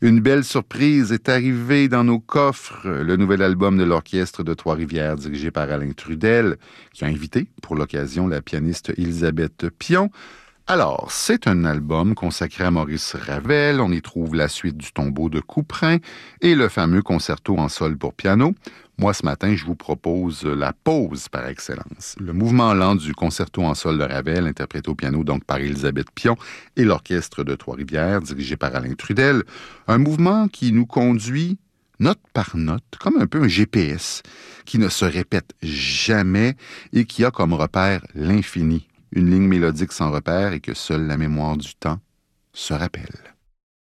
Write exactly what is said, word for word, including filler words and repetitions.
Une belle surprise est arrivée dans nos coffres, le nouvel album de l'Orchestre de Trois-Rivières dirigé par Alain Trudel, qui a invité pour l'occasion la pianiste Elisabeth Pion. Alors, c'est un album consacré à Maurice Ravel. On y trouve la suite du Tombeau de Couperin et le fameux concerto en sol pour piano. Moi, ce matin, je vous propose la pause par excellence. Le mouvement lent du concerto en sol de Ravel, interprété au piano donc par Elisabeth Pion et l'Orchestre de Trois-Rivières, dirigé par Alain Trudel. Un mouvement qui nous conduit note par note, comme un peu un G P S, qui ne se répète jamais et qui a comme repère l'infini. Une ligne mélodique sans repère et que seule la mémoire du temps se rappelle.